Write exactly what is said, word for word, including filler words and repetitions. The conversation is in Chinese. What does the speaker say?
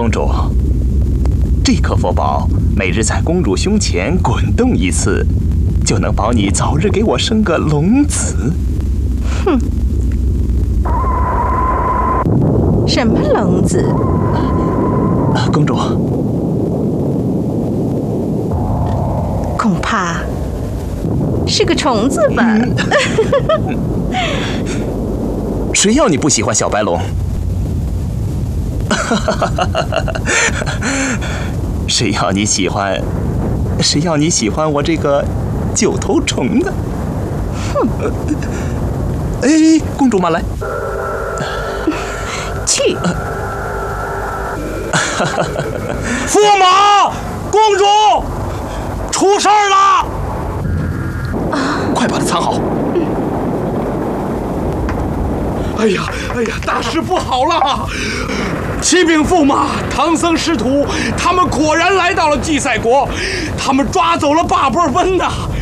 公主，这颗佛宝每日在公主胸前滚动一次，就能保你早日给我生个龙子。 哼，什么龙子？ 啊，公主， 恐怕是个虫子吧。 嗯、谁要你不喜欢小白龙？谁要你喜欢？谁要你喜欢我这个九头虫呢？ 哼！ 哎，公主慢来。 去！ 驸马，公主出事儿了！ 啊！快把它藏好。嗯、 哎呀，哎呀，大事不好了！启禀驸马，唐僧师徒他们果然来到了祭赛国，他们抓走了八波奔呐！